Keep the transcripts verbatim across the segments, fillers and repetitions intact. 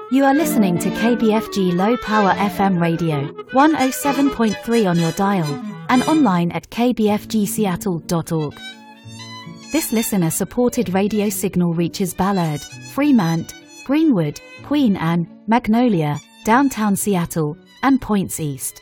You are listening to K B F G Low Power F M Radio, one oh seven point three on your dial, and online at k b f g seattle dot org. This listener-supported radio signal reaches Ballard, Fremont, Greenwood, Queen Anne, Magnolia, downtown Seattle, and points east.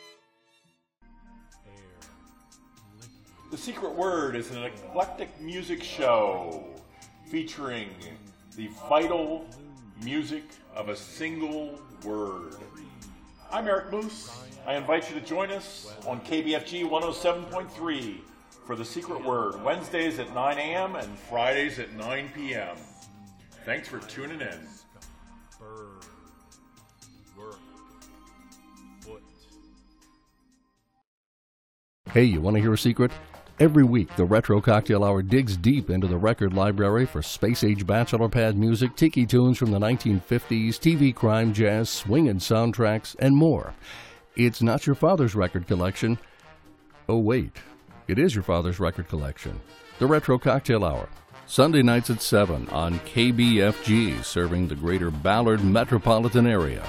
The Secret Word is an eclectic music show featuring the vital music of a single word. I'm Eric Moose. I invite you to join us on K B F G one oh seven point three for The Secret Word, Wednesdays at nine a.m. and Fridays at nine p.m. Thanks for tuning in. Hey, you want to hear a secret? Every week, the Retro Cocktail Hour digs deep into the record library for space-age bachelor pad music, tiki tunes from the nineteen fifties, T V crime, jazz, swing and soundtracks, and more. It's not your father's record collection. Oh, wait. It is your father's record collection. The Retro Cocktail Hour. Sunday nights at seven on K B F G, serving the greater Ballard metropolitan area.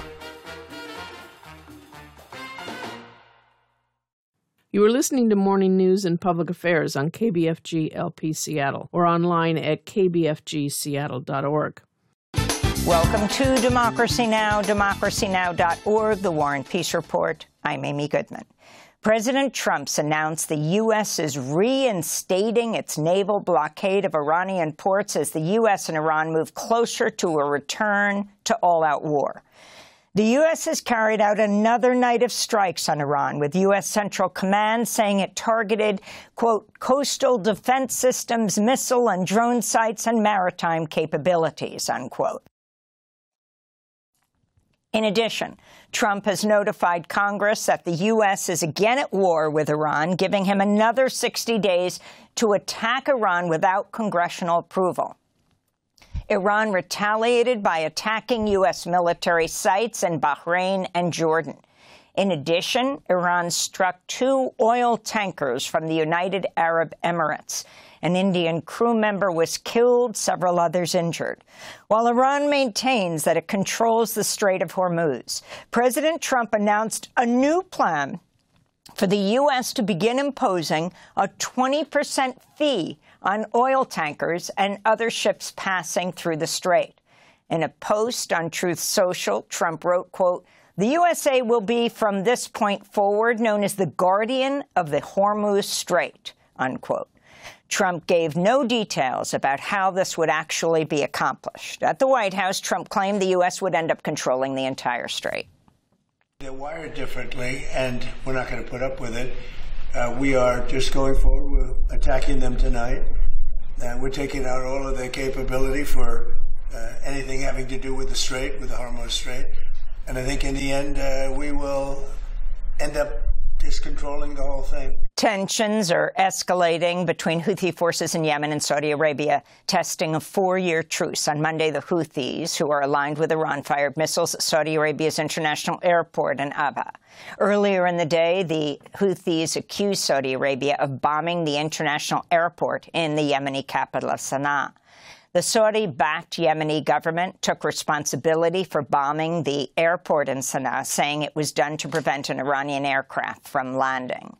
You are listening to Morning News and Public Affairs on K B F G L P Seattle or online at k b f g seattle dot org. Welcome to Democracy Now!, democracy now dot org, the War and Peace Report. I'm Amy Goodman. President Trump's announced the U S is reinstating its naval blockade of Iranian ports as the U S and Iran move closer to a return to all-out war. The U S has carried out another night of strikes on Iran, with U S Central Command saying it targeted, quote, coastal defense systems, missile and drone sites, and maritime capabilities, unquote. In addition, Trump has notified Congress that the U S is again at war with Iran, giving him another sixty days to attack Iran without congressional approval. Iran retaliated by attacking U S military sites in Bahrain and Jordan. In addition, Iran struck two oil tankers from the United Arab Emirates. An Indian crew member was killed, several others injured. While Iran maintains that it controls the Strait of Hormuz, President Trump announced a new plan for the U S to begin imposing a twenty percent fee on oil tankers and other ships passing through the strait. In a post on Truth Social, Trump wrote, quote, the U S A will be from this point forward known as the guardian of the Hormuz Strait, unquote. Trump gave no details about how this would actually be accomplished. At the White House, Trump claimed the U S would end up controlling the entire strait. They're wired differently, and we're not going to put up with it. Uh, we are just going forward. We're attacking them tonight. Uh, we're taking out all of their capability for uh, anything having to do with the Strait, with the Hormuz Strait. And I think in the end, uh, we will end up just controlling the whole thing. Tensions are escalating between Houthi forces in Yemen and Saudi Arabia, testing a four-year truce. On Monday, the Houthis, who are aligned with Iran, fired missiles at Saudi Arabia's international airport in Abha. Earlier in the day, the Houthis accused Saudi Arabia of bombing the international airport in the Yemeni capital of Sana'a. The Saudi-backed Yemeni government took responsibility for bombing the airport in Sana'a, saying it was done to prevent an Iranian aircraft from landing.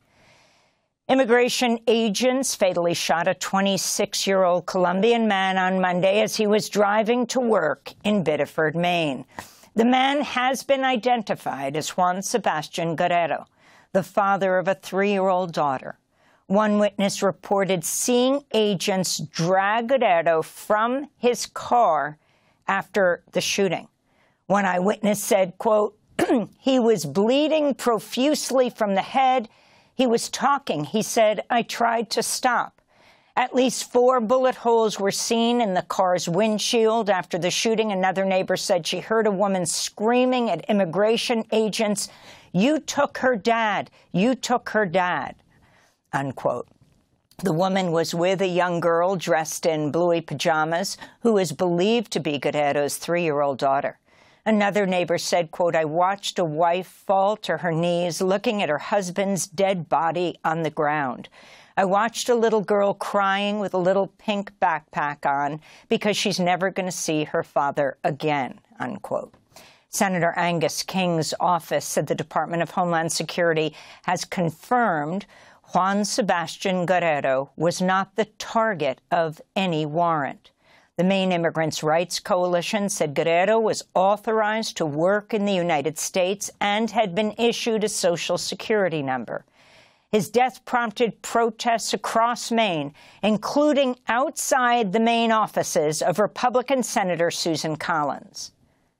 Immigration agents fatally shot a twenty-six-year-old Colombian man on Monday as he was driving to work in Biddeford, Maine. The man has been identified as Juan Sebastian Guerrero, the father of a three-year-old daughter. One witness reported seeing agents drag Guerrero from his car after the shooting. One eyewitness said, quote, he was bleeding profusely from the head. He was talking. He said, I tried to stop. At least four bullet holes were seen in the car's windshield after the shooting. Another neighbor said she heard a woman screaming at immigration agents, you took her dad, you took her dad. Unquote. The woman was with a young girl dressed in bluey pajamas who is believed to be Guerrero's three-year-old daughter. Another neighbor said, quote, I watched a wife fall to her knees looking at her husband's dead body on the ground. I watched a little girl crying with a little pink backpack on because she's never going to see her father again, unquote. Senator Angus King's office said the Department of Homeland Security has confirmed Juan Sebastian Guerrero was not the target of any warrant. The Maine Immigrants' Rights Coalition said Guerrero was authorized to work in the United States and had been issued a Social Security number. His death prompted protests across Maine, including outside the Maine offices of Republican Senator Susan Collins.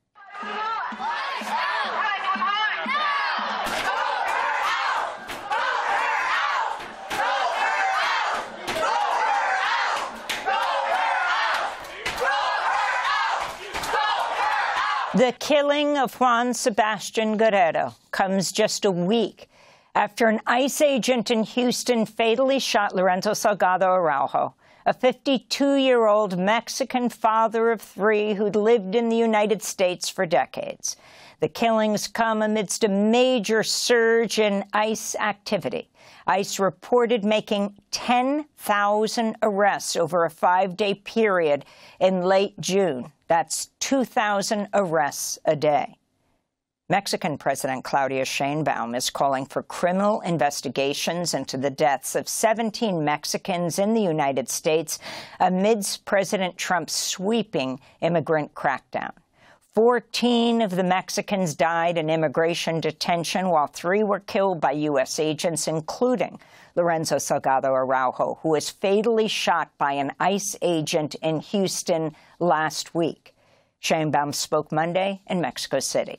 The killing of Juan Sebastian Guerrero comes just a week after an ICE agent in Houston fatally shot Lorenzo Salgado Araujo, a fifty-two-year-old Mexican father of three who'd lived in the United States for decades. The killings come amidst a major surge in ICE activity. ICE reported making ten thousand arrests over a five-day period in late June. That's two thousand arrests a day. Mexican President Claudia Sheinbaum is calling for criminal investigations into the deaths of seventeen Mexicans in the United States amidst President Trump's sweeping immigrant crackdown. Fourteen of the Mexicans died in immigration detention, while three were killed by U S agents, including Lorenzo Salgado Araujo, who was fatally shot by an ICE agent in Houston last week. Sheinbaum spoke Monday in Mexico City.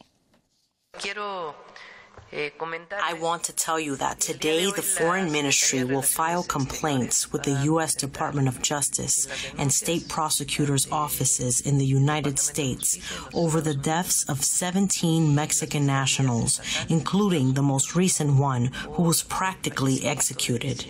I want to tell you that today the Foreign Ministry will file complaints with the U S Department of Justice and state prosecutors' offices in the United States over the deaths of seventeen Mexican nationals, including the most recent one who was practically executed.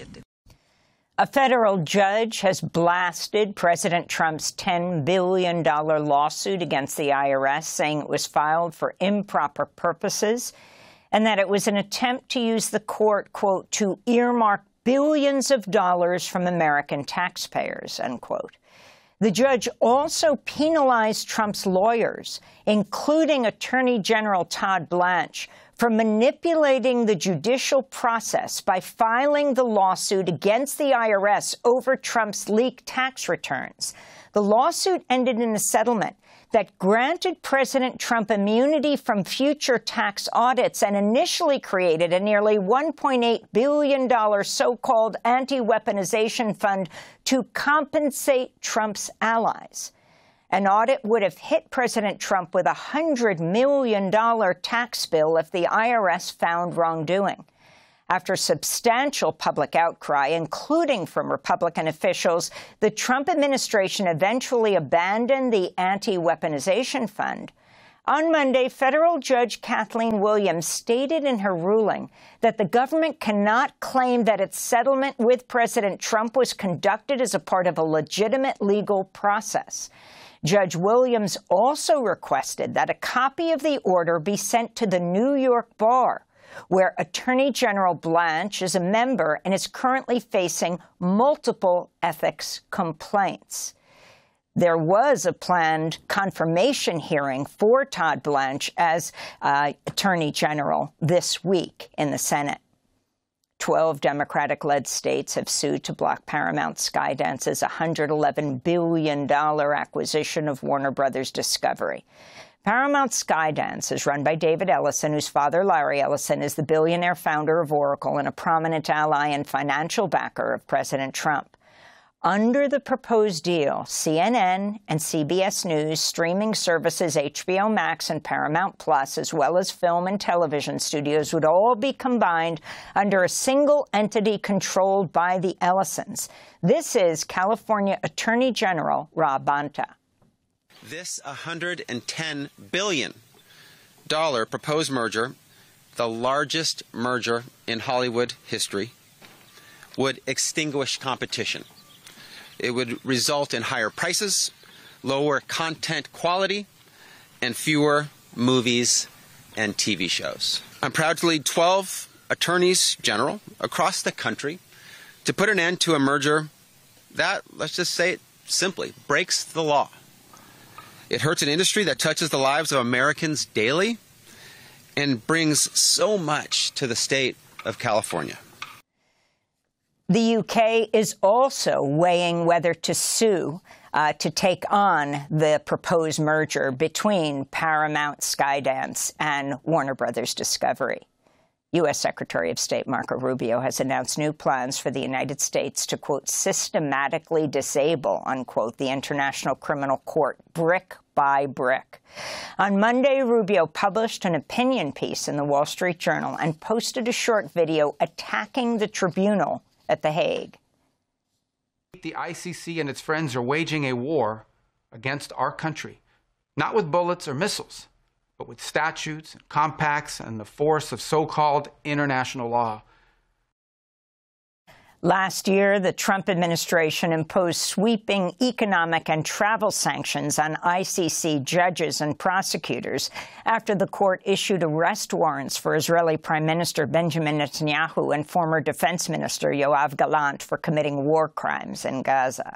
A federal judge has blasted President Trump's ten billion dollars lawsuit against the I R S, saying it was filed for improper purposes and that it was an attempt to use the court, quote, to earmark billions of dollars from American taxpayers, unquote. The judge also penalized Trump's lawyers, including Attorney General Todd Blanche, for manipulating the judicial process by filing the lawsuit against the I R S over Trump's leaked tax returns. The lawsuit ended in a settlement that granted President Trump immunity from future tax audits and initially created a nearly one point eight billion dollars so-called anti-weaponization fund to compensate Trump's allies. An audit would have hit President Trump with a one hundred million dollars tax bill if the I R S found wrongdoing. After substantial public outcry, including from Republican officials, the Trump administration eventually abandoned the anti-weaponization fund. On Monday, federal judge Kathleen Williams stated in her ruling that the government cannot claim that its settlement with President Trump was conducted as a part of a legitimate legal process. Judge Williams also requested that a copy of the order be sent to the New York Bar, where Attorney General Blanche is a member and is currently facing multiple ethics complaints. There was a planned confirmation hearing for Todd Blanche as uh, Attorney General this week in the Senate. Twelve Democratic-led states have sued to block Paramount Skydance's one hundred eleven billion dollars acquisition of Warner Brothers Discovery. Paramount Skydance is run by David Ellison, whose father, Larry Ellison, is the billionaire founder of Oracle and a prominent ally and financial backer of President Trump. Under the proposed deal, C N N and C B S News, streaming services H B O Max and Paramount Plus, as well as film and television studios, would all be combined under a single entity controlled by the Ellisons. This is California Attorney General Rob Bonta. This one hundred ten billion dollars proposed merger, the largest merger in Hollywood history, would extinguish competition. It would result in higher prices, lower content quality, and fewer movies and T V shows. I'm proud to lead twelve attorneys general across the country to put an end to a merger that, let's just say it simply, breaks the law. It hurts an industry that touches the lives of Americans daily and brings so much to the state of California. The U K is also weighing whether to sue uh, to take on the proposed merger between Paramount Skydance and Warner Brothers Discovery. U S Secretary of State Marco Rubio has announced new plans for the United States to, quote, systematically disable, unquote, the International Criminal Court brick by brick. On Monday, Rubio published an opinion piece in the Wall Street Journal and posted a short video attacking the tribunal at The Hague. The I C C and its friends are waging a war against our country, not with bullets or missiles, but with statutes and compacts and the force of so-called international law. Last year, the Trump administration imposed sweeping economic and travel sanctions on I C C judges and prosecutors after the court issued arrest warrants for Israeli Prime Minister Benjamin Netanyahu and former Defense Minister Yoav Gallant for committing war crimes in Gaza.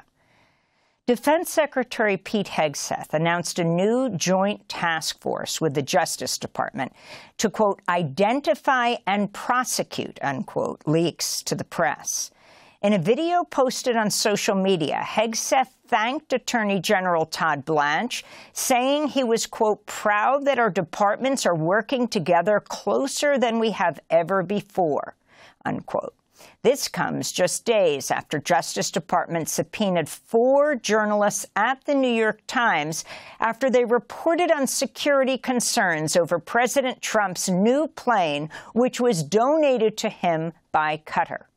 Defense Secretary Pete Hegseth announced a new joint task force with the Justice Department to, quote, identify and prosecute, unquote, leaks to the press. In a video posted on social media, Hegseth thanked Attorney General Todd Blanche, saying he was, quote, proud that our departments are working together closer than we have ever before, unquote. This comes just days after Justice Department subpoenaed four journalists at the New York Times after they reported on security concerns over President Trump's new plane, which was donated to him by Qatar.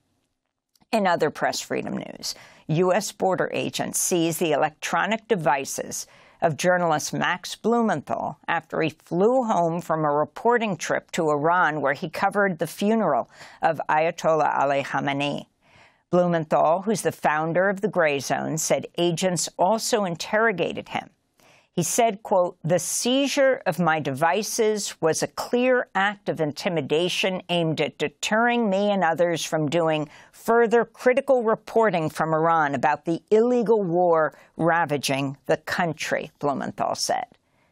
In other press freedom news, U S border agents seized the electronic devices of journalist Max Blumenthal after he flew home from a reporting trip to Iran where he covered the funeral of Ayatollah Ali Khamenei. Blumenthal, who's the founder of the Gray Zone, said agents also interrogated him. He said, quote, the seizure of my devices was a clear act of intimidation aimed at deterring me and others from doing further critical reporting from Iran about the illegal war ravaging the country, Blumenthal said.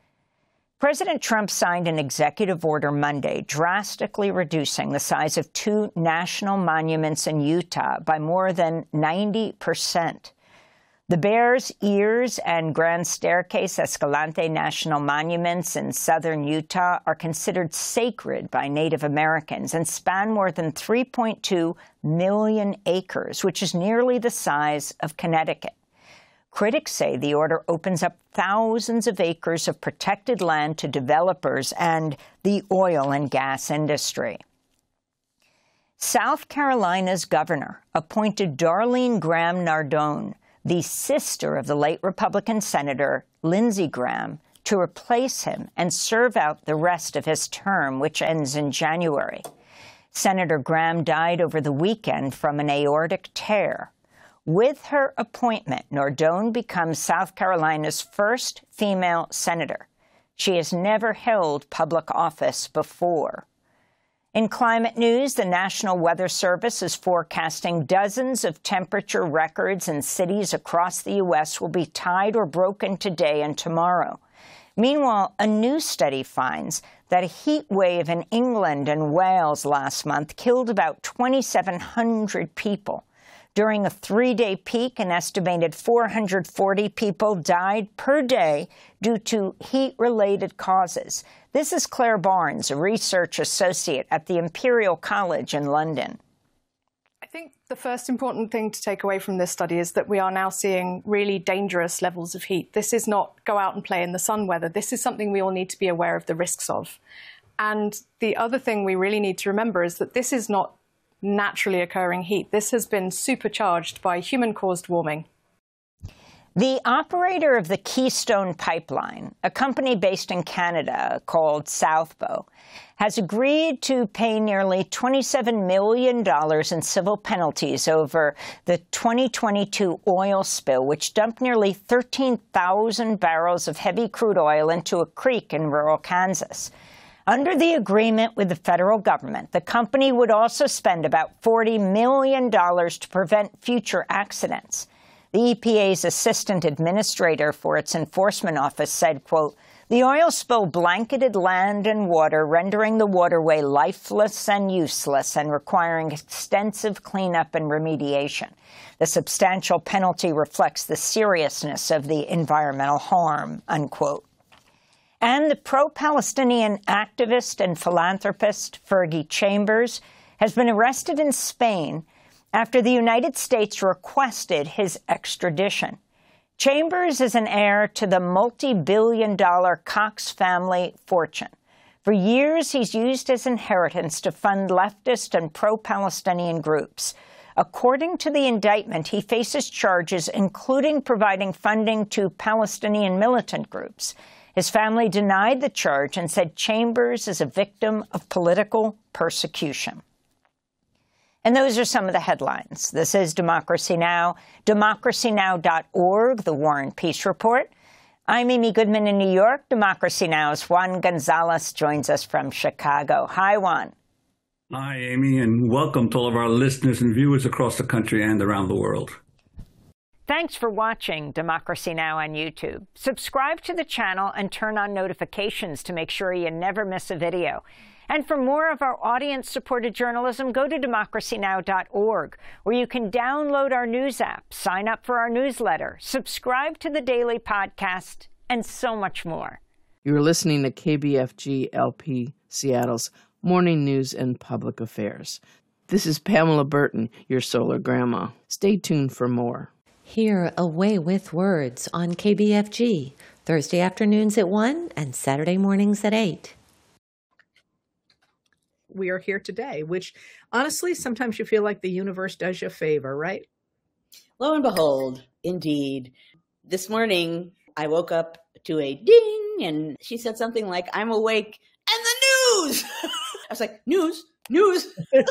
President Trump signed an executive order Monday drastically reducing the size of two national monuments in Utah by more than ninety percent. The Bears Ears and Grand Staircase Escalante National Monuments in southern Utah are considered sacred by Native Americans and span more than three point two million acres, which is nearly the size of Connecticut. Critics say the order opens up thousands of acres of protected land to developers and the oil and gas industry. South Carolina's governor appointed Darlene Graham Nardone, the sister of the late Republican Senator Lindsey Graham, to replace him and serve out the rest of his term, which ends in January. Senator Graham died over the weekend from an aortic tear. With her appointment, Nardone becomes South Carolina's first female senator. She has never held public office before. In climate news, the National Weather Service is forecasting dozens of temperature records in cities across the U S will be tied or broken today and tomorrow. Meanwhile, a new study finds that a heat wave in England and Wales last month killed about twenty-seven hundred people. During a three-day peak, an estimated four hundred forty people died per day due to heat-related causes. This is Claire Barnes, a research associate at the Imperial College in London. I think the first important thing to take away from this study is that we are now seeing really dangerous levels of heat. This is not go out and play in the sun weather. This is something we all need to be aware of the risks of. And the other thing we really need to remember is that this is not naturally occurring heat. This has been supercharged by human-caused warming. The operator of the Keystone Pipeline, a company based in Canada called South Bow, has agreed to pay nearly twenty-seven million dollars in civil penalties over the twenty twenty-two oil spill, which dumped nearly thirteen thousand barrels of heavy crude oil into a creek in rural Kansas. Under the agreement with the federal government, the company would also spend about forty million dollars to prevent future accidents. The E P A's assistant administrator for its enforcement office said, quote, "The oil spill blanketed land and water, rendering the waterway lifeless and useless and requiring extensive cleanup and remediation. The substantial penalty reflects the seriousness of the environmental harm," unquote. And the pro-Palestinian activist and philanthropist Fergie Chambers has been arrested in Spain after the United States requested his extradition. Chambers is an heir to the multi-billion dollar Cox family fortune. For years, he's used his inheritance to fund leftist and pro-Palestinian groups. According to the indictment, he faces charges including providing funding to Palestinian militant groups. His family denied the charge and said Chambers is a victim of political persecution. And those are some of the headlines. This is Democracy Now!, democracy now dot org, the War and Peace Report. I'm Amy Goodman in New York. Democracy Now!'s Juan Gonzalez joins us from Chicago. Hi, Juan. Hi, Amy, and welcome to all of our listeners and viewers across the country and around the world. Thanks for watching Democracy Now! On YouTube. Subscribe to the channel and turn on notifications to make sure you never miss a video. And for more of our audience-supported journalism, go to democracy now dot org, where you can download our news app, sign up for our newsletter, subscribe to the daily podcast, and so much more. You're listening to K B F G L P Seattle's Morning News and Public Affairs. This is Pamela Burton, your solar grandma. Stay tuned for more. Hear Away with Words on K B F G, Thursday afternoons at one and Saturday mornings at eight. We are here today, which honestly, sometimes you feel like the universe does you a favor, right? Lo and behold, indeed. This morning, I woke up to a ding, and she said something like, "I'm awake," and the news! I was like, news, news.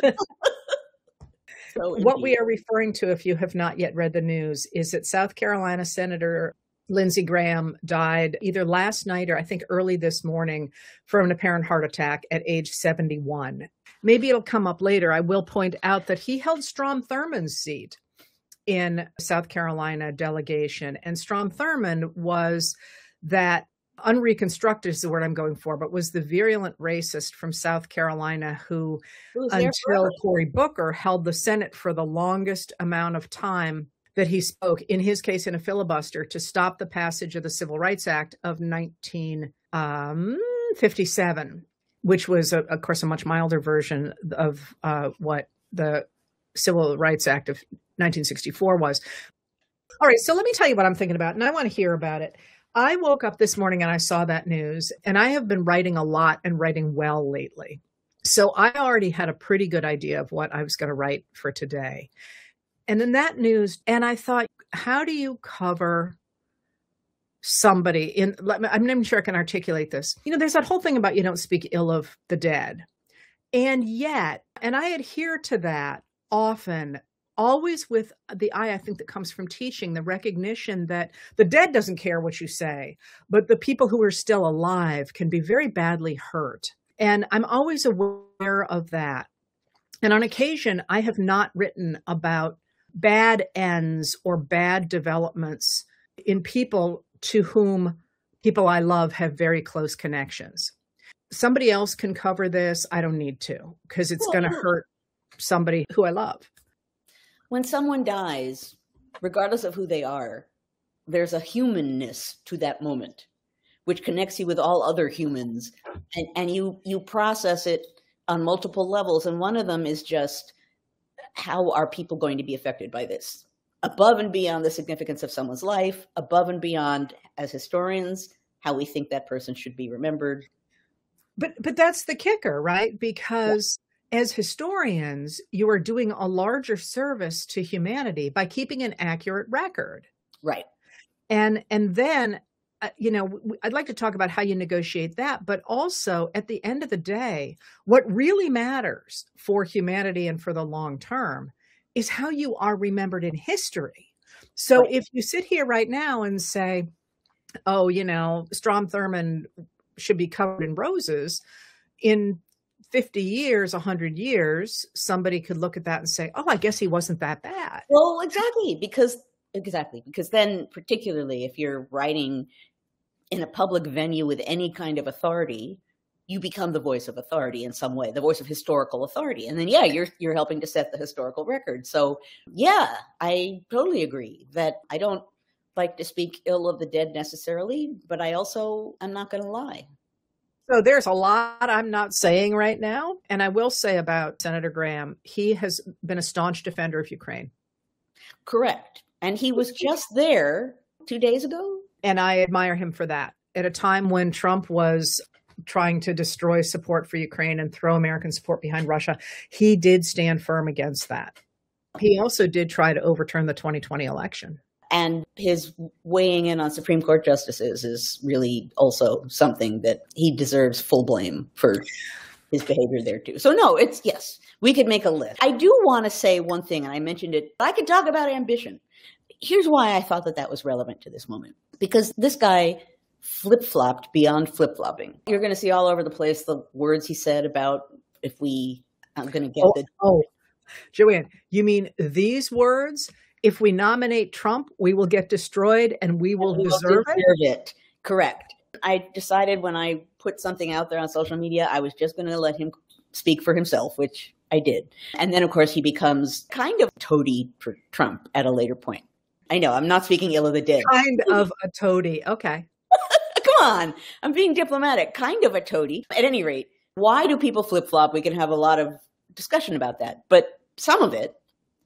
So what we are referring to, if you have not yet read the news, is that South Carolina Senator Lindsey Graham died either last night or I think early this morning from an apparent heart attack at age seventy-one. Maybe it'll come up later. I will point out that he held Strom Thurmond's seat in South Carolina delegation. And Strom Thurmond was that, unreconstructed is the word I'm going for, but was the virulent racist from South Carolina who, until Cory Booker, held the Senate for the longest amount of time that he spoke, in his case in a filibuster, to stop the passage of the Civil Rights Act of nineteen fifty-seven, which was, a, of course, a much milder version of uh, what the Civil Rights Act of nineteen sixty-four was. All right, so let me tell you what I'm thinking about, and I want to hear about it. I woke up this morning and I saw that news, and I have been writing a lot and writing well lately. So I already had a pretty good idea of what I was going to write for today. And then that news, and I thought, how do you cover somebody in, I'm not even sure I can articulate this. You know, there's that whole thing about you don't speak ill of the dead. And yet, and I adhere to that often, always with the eye, I think, that comes from teaching, the recognition that the dead doesn't care what you say, but the people who are still alive can be very badly hurt. And I'm always aware of that. And on occasion, I have not written about bad ends or bad developments in people to whom people I love have very close connections. Somebody else can cover this. I don't need to, because it's well, going to hurt somebody who I love. When someone dies, regardless of who they are, there's a humanness to that moment, which connects you with all other humans. And, and you, you process it on multiple levels. And one of them is just, how are people going to be affected by this? Above and beyond the significance of someone's life, above and beyond, as historians, how we think that person should be remembered. But but that's the kicker, right? Because yeah. as historians, you are doing a larger service to humanity by keeping an accurate record. Right. And and then, uh, you know, I'd like to talk about how you negotiate that, but also at the end of the day, what really matters for humanity and for the long term is how you are remembered in history. So right. if you sit here right now and say, oh, you know, Strom Thurmond should be covered in roses, in fifty years, one hundred years, somebody could look at that and say, oh, I guess he wasn't that bad. Well, exactly, because exactly. Because then, particularly if you're writing in a public venue with any kind of authority, you become the voice of authority in some way, the voice of historical authority. And then, yeah, you're you're helping to set the historical record. So, yeah, I totally agree that I don't like to speak ill of the dead necessarily, but I also, I'm not going to lie. So there's a lot I'm not saying right now. And I will say about Senator Graham, he has been a staunch defender of Ukraine. Correct. And he was just there two days ago. And I admire him for that. At a time when Trump was trying to destroy support for Ukraine and throw American support behind Russia, he did stand firm against that. He also did try to overturn the twenty twenty election. And his weighing in on Supreme Court justices is really also something that he deserves full blame for his behavior there too. So no, it's, yes, we could make a list. I do want to say one thing, and I mentioned it. I could talk about ambition. Here's why I thought that that was relevant to this moment. Because this guy flip-flopped beyond flip-flopping. You're going to see all over the place the words he said about if we, I'm going to get oh, the... Oh, Joanne, you mean these words? If we nominate Trump, we will get destroyed and we will, and we deserve, will deserve it? it. Correct. I decided when I put something out there on social media, I was just going to let him speak for himself, which I did. And then, of course, he becomes kind of toady for Trump at a later point. I know, I'm not speaking ill of the dead. Kind of a toady. Okay. Come on. I'm being diplomatic. Kind of a toady. At any rate, why do people flip-flop? We can have a lot of discussion about that. But some of it,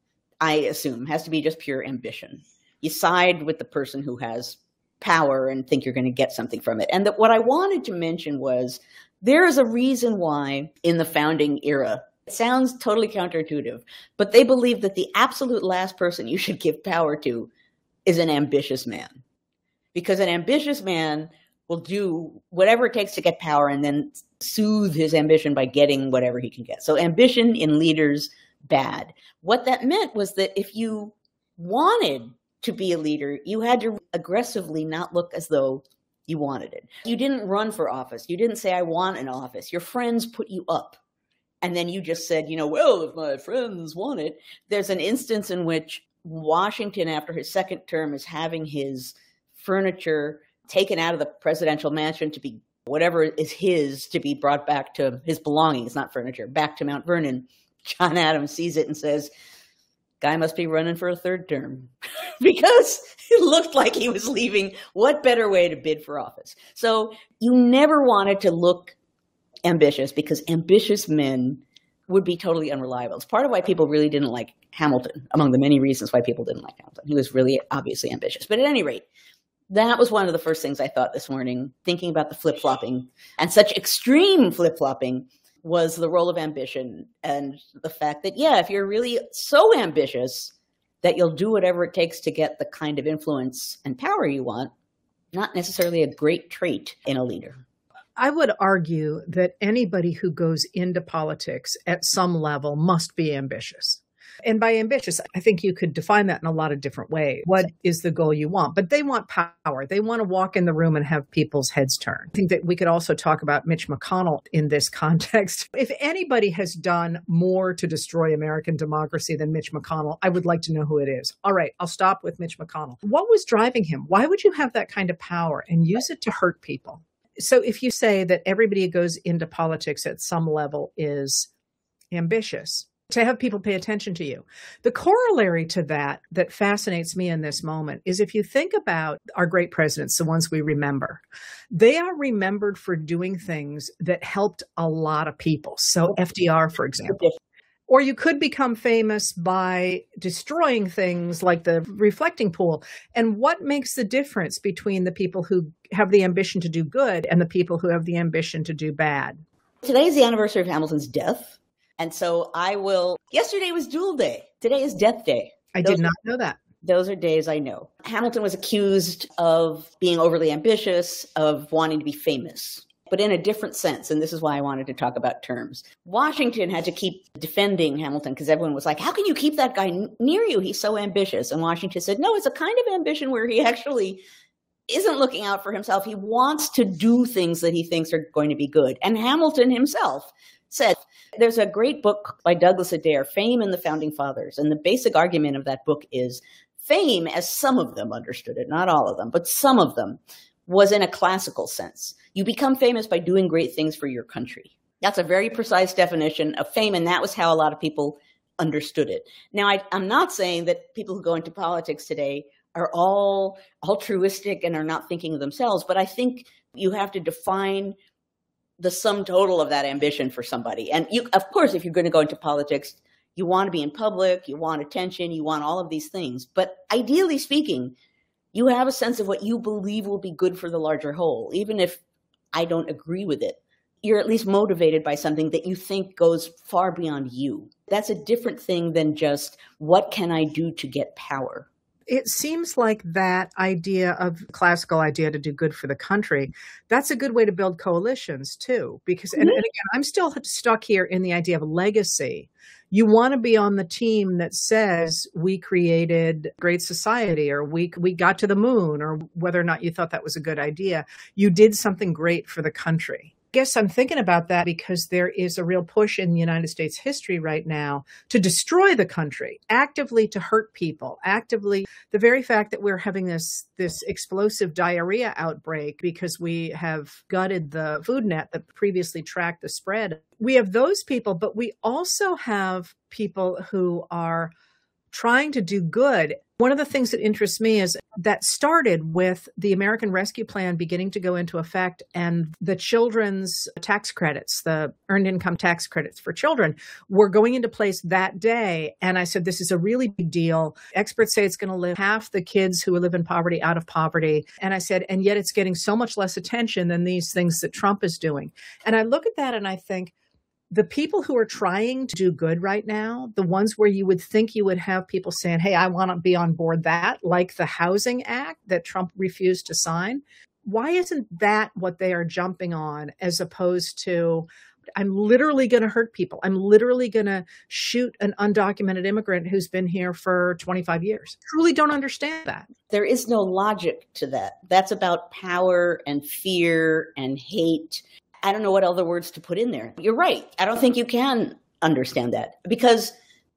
I assume, has to be just pure ambition. You side with the person who has power and think you're going to get something from it. And that what I wanted to mention was there is a reason why in the founding era, it sounds totally counterintuitive, but they believe that the absolute last person you should give power to is an ambitious man. Because an ambitious man will do whatever it takes to get power and then soothe his ambition by getting whatever he can get. So ambition in leaders, bad. What that meant was that if you wanted to be a leader, you had to aggressively not look as though you wanted it. You didn't run for office. You didn't say, I want an office. Your friends put you up. And then you just said, you know, well, if my friends want it. There's an instance in which Washington, after his second term, is having his furniture taken out of the presidential mansion to be whatever is his to be brought back to his belongings, not furniture, back to Mount Vernon. John Adams sees it and says, guy must be running for a third term because it looked like he was leaving. What better way to bid for office? So you never wanted to look ambitious because ambitious men would be totally unreliable. It's part of why people really didn't like Hamilton, among the many reasons why people didn't like Hamilton. He was really obviously ambitious. But at any rate, that was one of the first things I thought this morning, thinking about the flip-flopping and such extreme flip-flopping was the role of ambition and the fact that, yeah, if you're really so ambitious that you'll do whatever it takes to get the kind of influence and power you want, not necessarily a great trait in a leader. I would argue that anybody who goes into politics at some level must be ambitious. And by ambitious, I think you could define that in a lot of different ways. What is the goal you want? But they want power. They want to walk in the room and have people's heads turn. I think that we could also talk about Mitch McConnell in this context. If anybody has done more to destroy American democracy than Mitch McConnell, I would like to know who it is. All right, I'll stop with Mitch McConnell. What was driving him? Why would you have that kind of power and use it to hurt people? So if you say that everybody who goes into politics at some level is ambitious, to have people pay attention to you. The corollary to that that fascinates me in this moment is if you think about our great presidents, the ones we remember, they are remembered for doing things that helped a lot of people. So F D R, for example. Or you could become famous by destroying things like the reflecting pool. And what makes the difference between the people who have the ambition to do good and the people who have the ambition to do bad? Today is the anniversary of Hamilton's death. And so I will, yesterday was Duel Day. Today is Death Day. I those did not know that. Those are days I know. Hamilton was accused of being overly ambitious, of wanting to be famous, but in a different sense. And this is why I wanted to talk about terms. Washington had to keep defending Hamilton because everyone was like, how can you keep that guy n- near you? He's so ambitious. And Washington said, no, it's a kind of ambition where he actually isn't looking out for himself. He wants to do things that he thinks are going to be good. And Hamilton himself said, there's a great book by Douglas Adair, Fame and the Founding Fathers. And the basic argument of that book is fame, as some of them understood it, not all of them, but some of them, was in a classical sense. You become famous by doing great things for your country. That's a very precise definition of fame, and that was how a lot of people understood it. Now, I, I'm not saying that people who go into politics today are all altruistic and are not thinking of themselves, but I think you have to define the sum total of that ambition for somebody. And you, of course, if you're going to go into politics, you want to be in public, you want attention, you want all of these things. But ideally speaking, you have a sense of what you believe will be good for the larger whole, even if I don't agree with it. You're at least motivated by something that you think goes far beyond you. That's a different thing than just, what can I do to get power? It seems like that idea of classical idea to do good for the country, that's a good way to build coalitions too. Because, and, and again, I'm still stuck here in the idea of legacy. You want to be on the team that says we created great society, or we we got to the moon, or whether or not you thought that was a good idea. You did something great for the country. I guess I'm thinking about that because there is a real push in the United States history right now to destroy the country, actively to hurt people, actively. The very fact that we're having this, this explosive diarrhea outbreak because we have gutted the food net that previously tracked the spread. We have those people, but we also have people who are trying to do good. One of the things that interests me is that started with the American Rescue Plan beginning to go into effect, and the children's tax credits, the earned income tax credits for children, were going into place that day. And I said, this is a really big deal. Experts say it's going to lift half the kids who live in poverty out of poverty. And I said, and yet it's getting so much less attention than these things that Trump is doing. And I look at that and I think, the people who are trying to do good right now, the ones where you would think you would have people saying, hey, I want to be on board that, like the Housing Act that Trump refused to sign. Why isn't that what they are jumping on, as opposed to, I'm literally going to hurt people. I'm literally going to shoot an undocumented immigrant who's been here for twenty-five years. Truly don't understand that. There is no logic to that. That's about power and fear and hate. I don't know what other words to put in there. You're right. I don't think you can understand that because,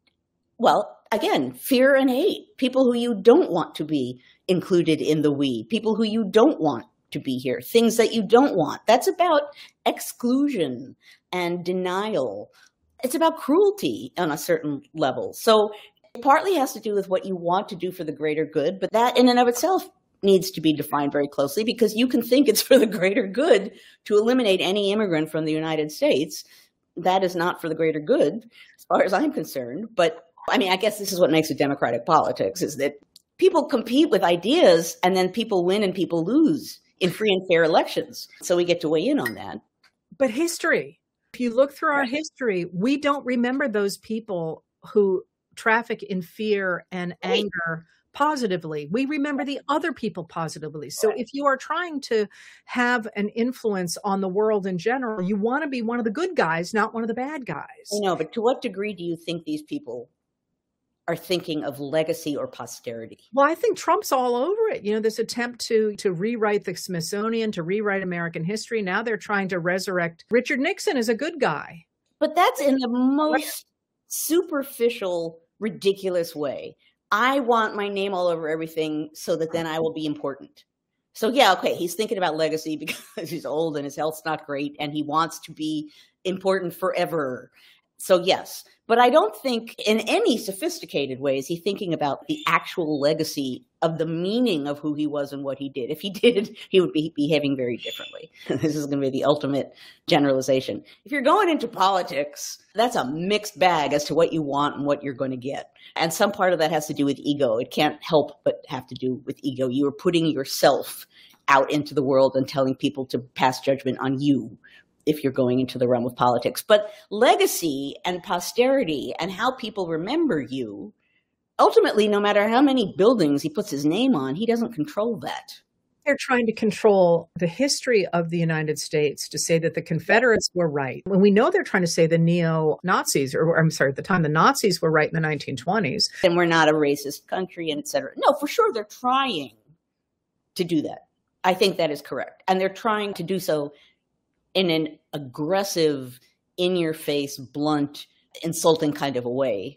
well, again, fear and hate, people who you don't want to be included in the we, people who you don't want to be here, things that you don't want. That's about exclusion and denial. It's about cruelty on a certain level. So it partly has to do with what you want to do for the greater good, but that in and of itself needs to be defined very closely, because you can think it's for the greater good to eliminate any immigrant from the United States. That is not for the greater good, as far as I'm concerned. But I mean, I guess this is what makes it democratic politics, is that people compete with ideas and then people win and people lose in free and fair elections. So we get to weigh in on that. But history, if you look through our history, we don't remember those people who traffic in fear and anger positively. We remember the other people positively. So if you are trying to have an influence on the world in general, you want to be one of the good guys, not one of the bad guys. I know, but to what degree do you think these people are thinking of legacy or posterity? Well, I think Trump's all over it. You know, this attempt to to rewrite the Smithsonian, to rewrite American history. Now they're trying to resurrect Richard Nixon as a good guy. But that's in the most superficial, ridiculous way. I want my name all over everything so that then I will be important. So yeah, okay, he's thinking about legacy because he's old and his health's not great and he wants to be important forever. So yes, but I don't think in any sophisticated way is he thinking about the actual legacy of the meaning of who he was and what he did. If he did, he would be behaving very differently. This is going to be the ultimate generalization. If you're going into politics, that's a mixed bag as to what you want and what you're going to get. And some part of that has to do with ego. It can't help but have to do with ego. You are putting yourself out into the world and telling people to pass judgment on you if you're going into the realm of politics. But legacy and posterity and how people remember you, ultimately, no matter how many buildings he puts his name on, he doesn't control that. They're trying to control the history of the United States to say that the Confederates were right. When we know they're trying to say the neo-Nazis, or I'm sorry, at the time, the Nazis were right in the nineteen twenties. And we're not a racist country, and et cetera. No, for sure, they're trying to do that. I think that is correct. And they're trying to do so in an aggressive, in-your-face, blunt, insulting kind of a way.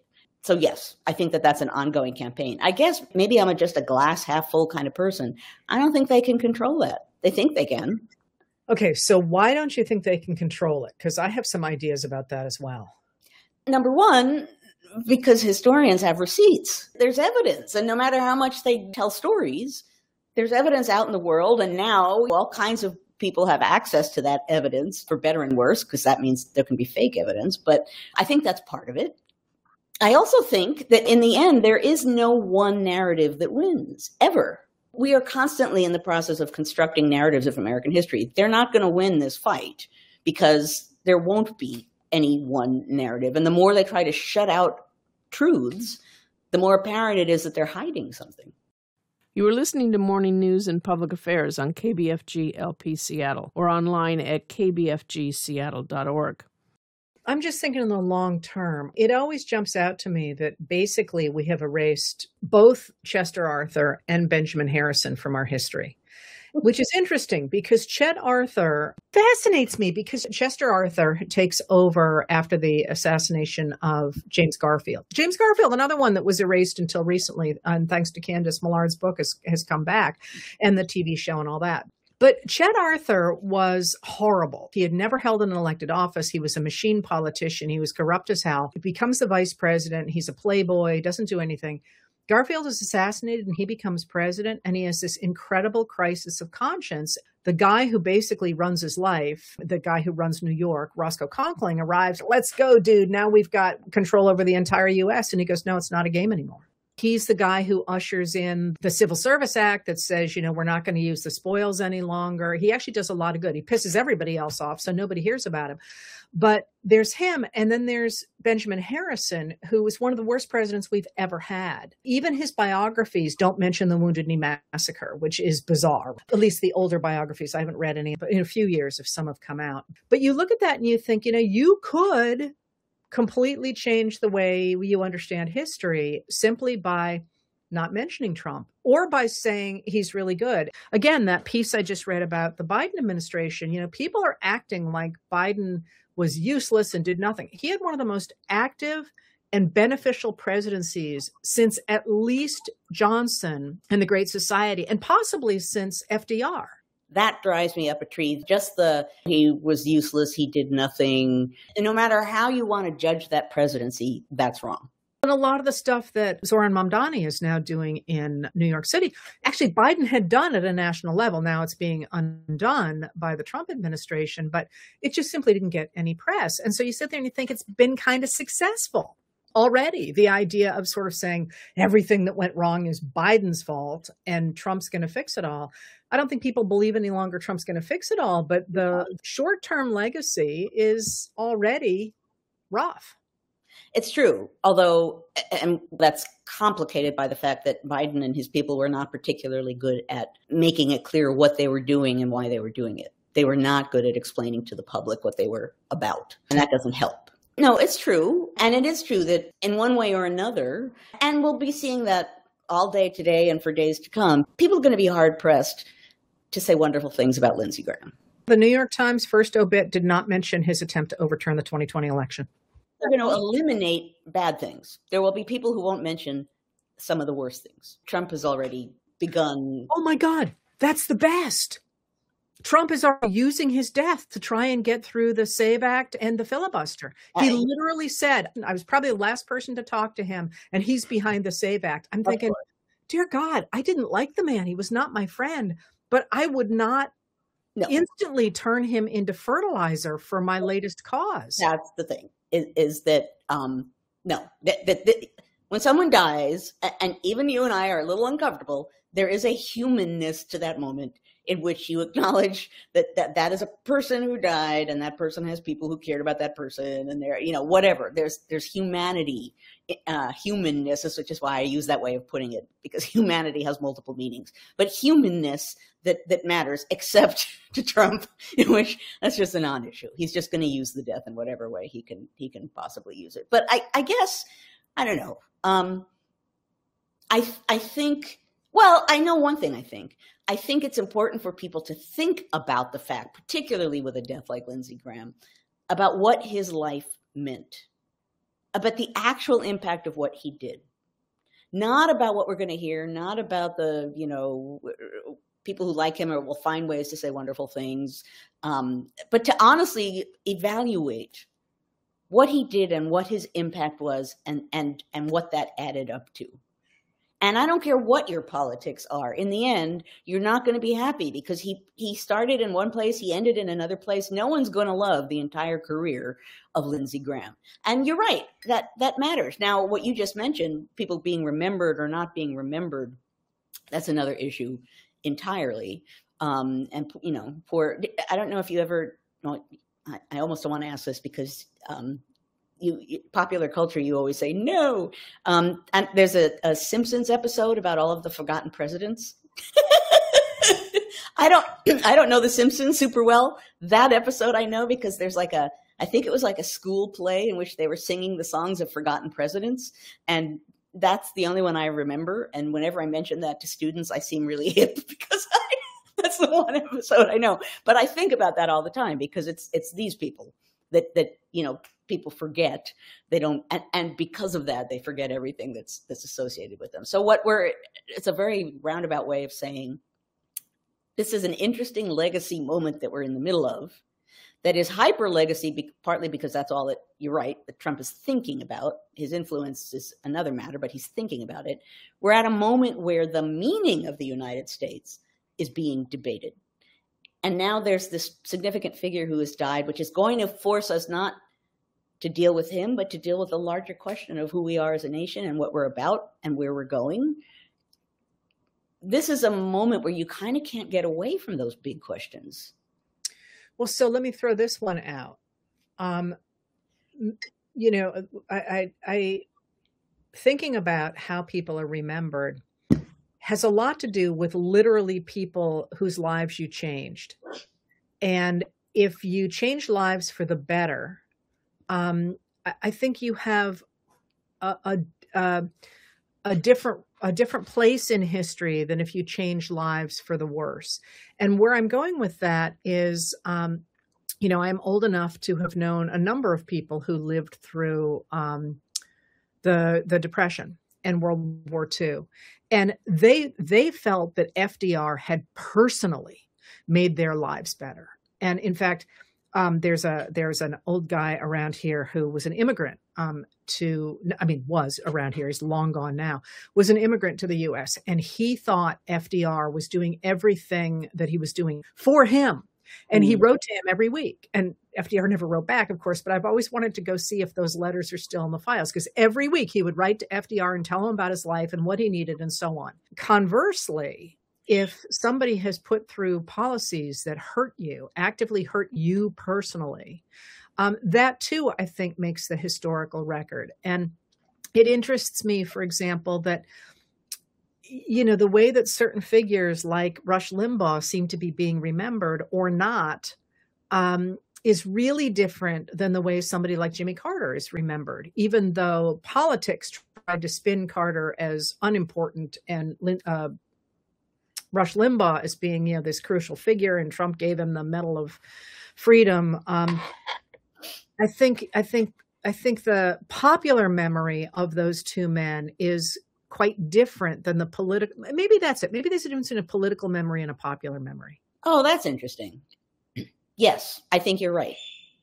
So yes, I think that that's an ongoing campaign. I guess maybe I'm a, just a glass half full kind of person. I don't think they can control that. They think they can. Okay, so why don't you think they can control it? Because I have some ideas about that as well. Number one, because historians have receipts. There's evidence. And no matter how much they tell stories, there's evidence out in the world. And now all kinds of people have access to that evidence, for better and worse, because that means there can be fake evidence. But I think that's part of it. I also think that in the end, there is no one narrative that wins, ever. We are constantly in the process of constructing narratives of American history. They're not going to win this fight because there won't be any one narrative. And the more they try to shut out truths, the more apparent it is that they're hiding something. You are listening to Morning News and Public Affairs on K B F G L P Seattle or online at k b f g seattle dot org. I'm just thinking in the long term, it always jumps out to me that basically we have erased both Chester Arthur and Benjamin Harrison from our history, which is interesting because Chet Arthur fascinates me because Chester Arthur takes over after the assassination of James Garfield. James Garfield, another one that was erased until recently, and thanks to Candace Millard's book, has, has come back, and the T V show and all that. But Chet Arthur was horrible. He had never held an elected office. He was a machine politician. He was corrupt as hell. He becomes the vice president. He's a playboy, doesn't do anything. Garfield is assassinated and he becomes president, and he has this incredible crisis of conscience. The guy who basically runs his life, the guy who runs New York, Roscoe Conkling, arrives. Let's go, dude. Now we've got control over the entire U S. And he goes, no, it's not a game anymore. He's the guy who ushers in the Civil Service Act that says, you know, we're not going to use the spoils any longer. He actually does a lot of good. He pisses everybody else off, so nobody hears about him. But there's him. And then there's Benjamin Harrison, who was one of the worst presidents we've ever had. Even his biographies don't mention the Wounded Knee Massacre, which is bizarre. At least the older biographies. I haven't read any, but in a few years, if some have come out. But you look at that and you think, you know, you could completely change the way you understand history simply by not mentioning Trump or by saying he's really good. Again, that piece I just read about the Biden administration, you know, people are acting like Biden was useless and did nothing. He had one of the most active and beneficial presidencies since at least Johnson and the Great Society, and possibly since F D R. That drives me up a tree. Just the, he was useless, he did nothing. And no matter how you want to judge that presidency, that's wrong. And a lot of the stuff that Zohran Mamdani is now doing in New York City, actually Biden had done at a national level. Now it's being undone by the Trump administration, but it just simply didn't get any press. And so you sit there and you think it's been kind of successful already. The idea of sort of saying everything that went wrong is Biden's fault and Trump's going to fix it all. I don't think people believe any longer Trump's going to fix it all, but the short-term legacy is already rough. It's true, although, and that's complicated by the fact that Biden and his people were not particularly good at making it clear what they were doing and why they were doing it. They were not good at explaining to the public what they were about, and that doesn't help. No, it's true. And it is true that in one way or another, and we'll be seeing that all day today and for days to come, people are going to be hard pressed to say wonderful things about Lindsey Graham. The New York Times first obit did not mention his attempt to overturn the twenty twenty election. They're going to eliminate bad things. There will be people who won't mention some of the worst things. Trump has already begun. Oh my God, that's the best. Trump is already using his death to try and get through the SAVE Act and the filibuster. He literally said, I was probably the last person to talk to him, and he's behind the SAVE Act. I'm thinking, dear God, I didn't like the man. He was not my friend, but I would not no. instantly turn him into fertilizer for my latest cause. That's the thing, is, is that, um, no, that, that, that when someone dies, and even you and I are a little uncomfortable, there is a humanness to that moment in which you acknowledge that, that that is a person who died, and that person has people who cared about that person, and they're, you know, whatever. There's there's humanity, uh, humanness, which is why I use that way of putting it, because humanity has multiple meanings. But humanness that that matters, except to Trump, in which that's just a non-issue. He's just going to use the death in whatever way he can he can possibly use it. But I, I guess, I don't know. Um, I I think, well, I know one thing I think. I think it's important for people to think about the fact, particularly with a death like Lindsey Graham, about what his life meant. but the actual impact of what he did. Not about what we're going to hear, not about the, you know, people who like him or will find ways to say wonderful things, um, but to honestly evaluate what he did and what his impact was and, and, and what that added up to. And I don't care what your politics are. In the end, you're not going to be happy because he, he started in one place, he ended in another place. No one's going to love the entire career of Lindsey Graham. And you're right, that, that matters. Now, what you just mentioned, people being remembered or not being remembered, that's another issue entirely. Um, and, you know, for, I don't know if you ever, well, I, I almost don't want to ask this because um, You, you popular culture, you always say no. Um, and there's a, a Simpsons episode about all of the forgotten presidents. I don't, I don't know the Simpsons super well. That episode I know because there's like a, I think it was like a school play in which they were singing the songs of forgotten presidents, and that's the only one I remember. And whenever I mention that to students, I seem really hip because I, that's the one episode I know. But I think about that all the time because it's it's these people that that you know. people forget. They don't, and, and because of that, they forget everything that's that's associated with them. So what we're, it's a very roundabout way of saying this is an interesting legacy moment that we're in the middle of that is hyper legacy, be, partly because that's all that, you're right, that Trump is thinking about. His influence is another matter, but he's thinking about it. We're at a moment where the meaning of the United States is being debated. And now there's this significant figure who has died, which is going to force us not to deal with him, but to deal with the larger question of who we are as a nation and what we're about and where we're going. This is a moment where you kind of can't get away from those big questions. Well, so let me throw this one out. Um, you know, I, I, I thinking about how people are remembered has a lot to do with literally people whose lives you changed. And if you change lives for the better, Um, I think you have a, a, a, a different a different place in history than if you change lives for the worse. And where I'm going with that is, um, you know, I'm old enough to have known a number of people who lived through um, the the Depression and World War Two, and they they felt that F D R had personally made their lives better. And in fact, Um, there's a there's an old guy around here who was an immigrant um, to, I mean, was around here. He's long gone now. Was an immigrant to the U S and he thought F D R was doing everything that he was doing for him, and mm. he wrote to him every week. And F D R never wrote back, of course. But I've always wanted to go see if those letters are still in the files, because every week he would write to F D R and tell him about his life and what he needed and so on. Conversely, if somebody has put through policies that hurt you, actively hurt you personally, um, that too, I think, makes the historical record. And it interests me, for example, that, you know, the way that certain figures like Rush Limbaugh seem to be being remembered or not um, is really different than the way somebody like Jimmy Carter is remembered, even though politics tried to spin Carter as unimportant and uh, Rush Limbaugh as being, you know, this crucial figure, and Trump gave him the Medal of Freedom. Um, I think, I think, I think the popular memory of those two men is quite different than the political. Maybe that's it. Maybe there's a difference in a political memory and a popular memory. Oh, that's interesting. Yes, I think you're right.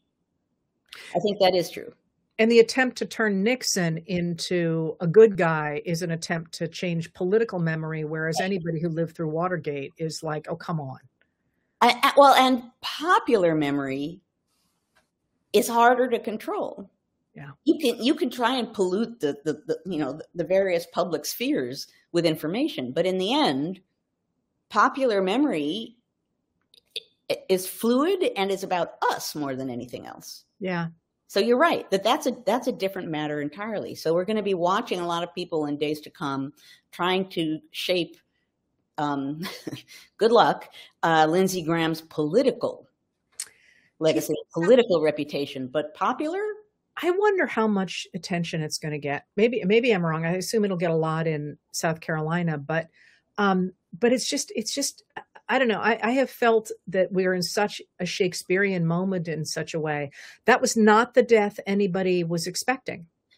I think that is true. And the attempt to turn Nixon into a good guy is an attempt to change political memory, whereas anybody who lived through Watergate is like, oh, come on. I, I, well, and popular memory is harder to control. Yeah, you can you can try and pollute the the, the you know the, the various public spheres with information, but in the end, popular memory is fluid and it's about us more than anything else. Yeah. So you're right that that's a that's a different matter entirely. So we're going to be watching a lot of people in days to come trying to shape, um, good luck, uh, Lindsey Graham's political legacy, political reputation, but popular. I wonder how much attention it's going to get. Maybe maybe I'm wrong. I assume it'll get a lot in South Carolina, but um, but it's just it's just. I don't know. I, I have felt that we're in such a Shakespearean moment in such a way. That was not the death anybody was expecting.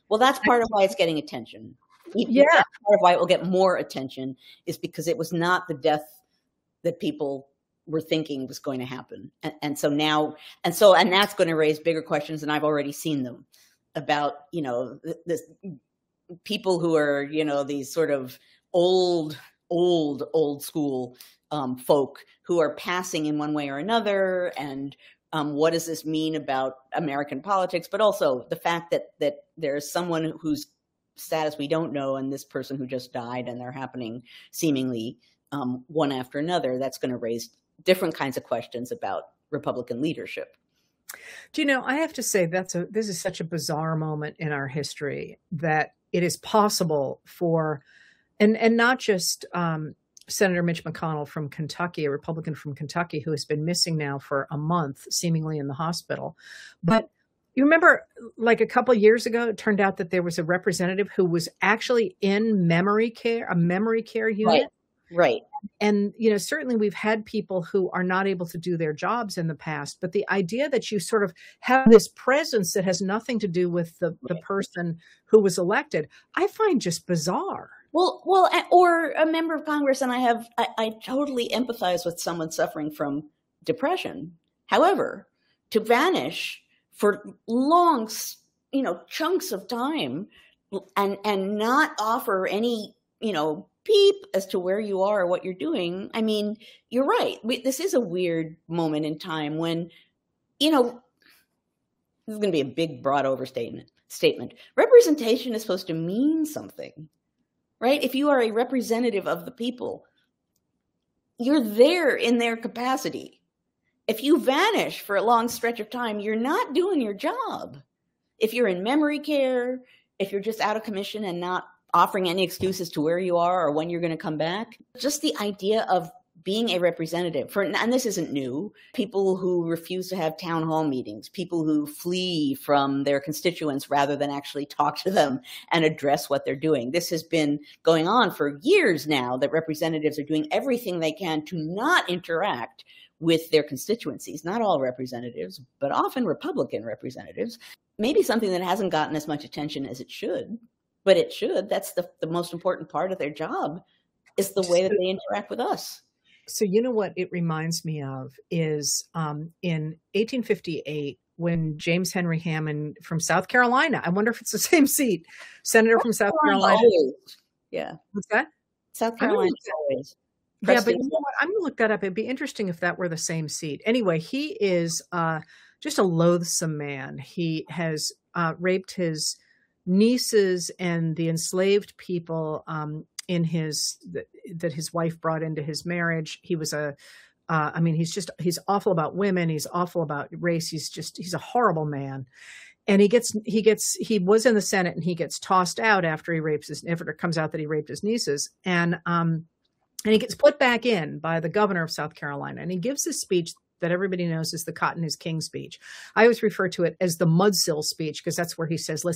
Well, that's part of why it's getting attention. Yeah. That's part of why it will get more attention is because it was not the death that people were thinking was going to happen. And, and so now, and so, and that's going to raise bigger questions, and I've already seen them about, you know, this people who are, you know, these sort of old, old, old school um, folk who are passing in one way or another. And um, what does this mean about American politics? But also the fact that, that there's someone whose status we don't know, and this person who just died, and they're happening seemingly um, one after another, that's going to raise different kinds of questions about Republican leadership. Do you know, I have to say that's a, this is such a bizarre moment in our history that it is possible for, and, and not just um, Senator Mitch McConnell from Kentucky, a Republican from Kentucky, who has been missing now for a month, seemingly in the hospital. But you remember, like a couple of years ago, it turned out that there was a representative who was actually in memory care, a memory care unit. Right. Right. And, you know, certainly we've had people who are not able to do their jobs in the past, but the idea that you sort of have this presence that has nothing to do with the, the person who was elected, I find just bizarre. Well, well, or a member of Congress, and I have, I, I totally empathize with someone suffering from depression. However, to vanish for long, you know, chunks of time and, and not offer any, you know, peep as to where you are or what you're doing. I mean, you're right. We, this is a weird moment in time when, you know, this is going to be a big, broad overstatement. Statement. Representation is supposed to mean something, right? If you are a representative of the people, you're there in their capacity. If you vanish for a long stretch of time, you're not doing your job. If you're in memory care, if you're just out of commission and not offering any excuses to where you are or when you're going to come back. Just the idea of being a representative for, and this isn't new, people who refuse to have town hall meetings, people who flee from their constituents rather than actually talk to them and address what they're doing. This has been going on for years now, that representatives are doing everything they can to not interact with their constituencies. Not all representatives, but often Republican representatives. Maybe something that hasn't gotten as much attention as it should. But it should. That's the, the most important part of their job, is the way that they interact with us. So you know what it reminds me of is um, in eighteen fifty-eight, when James Henry Hammond from South Carolina, I wonder if it's the same seat, senator from South Carolina. Always. Yeah. What's that? South Carolina always. Yeah, but you know what? I'm going to look that up. It'd be interesting if that were the same seat. Anyway, he is uh, just a loathsome man. He has uh, raped his nieces and the enslaved people um, in his that, that his wife brought into his marriage. He was a, uh, I mean, he's just he's awful about women. He's awful about race. He's just he's a horrible man. And he gets he gets he was in the Senate, and he gets tossed out after he rapes his after it comes out that he raped his nieces, and um and he gets put back in by the governor of South Carolina, and he gives this speech that everybody knows is the Cotton is King speech. I always refer to it as the Mudsill speech, because that's where he says, "Let's